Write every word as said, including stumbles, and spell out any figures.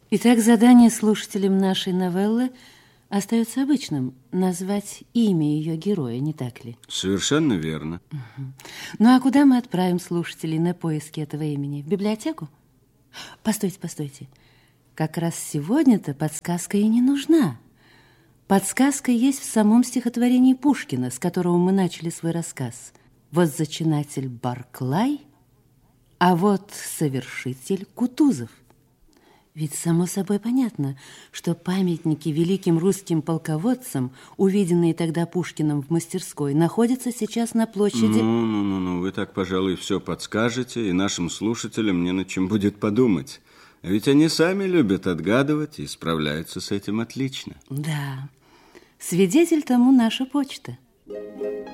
Итак, задание слушателям нашей новеллы остается обычным – назвать имя ее героя, не так ли? Совершенно верно. Угу. Ну, а куда мы отправим слушателей на поиски этого имени? В библиотеку? Постойте, постойте. Как раз сегодня-то подсказка и не нужна. Подсказка есть в самом стихотворении Пушкина, с которого мы начали свой рассказ. Вот зачинатель Барклай, а вот совершитель Кутузов. Ведь само собой понятно, что памятники великим русским полководцам, увиденные тогда Пушкиным в мастерской, находятся сейчас на площади... Ну, ну, ну, ну, вы так, пожалуй, все подскажете, и нашим слушателям не над чем будет подумать. Ведь они сами любят отгадывать и справляются с этим отлично. Да, свидетель тому наша почта.